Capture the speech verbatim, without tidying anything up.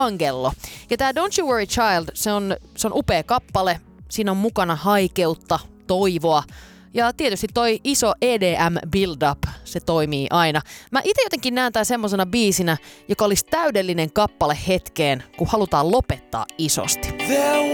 Angelo. Ja tää Don't You Worry Child, se on, se on upea kappale. Siinä on mukana haikeutta, toivoa. Ja tietysti toi iso E D M build-up, se toimii aina. Mä ite jotenkin näen tää semmosena biisinä, joka olisi täydellinen kappale hetkeen, kun halutaan lopettaa isosti.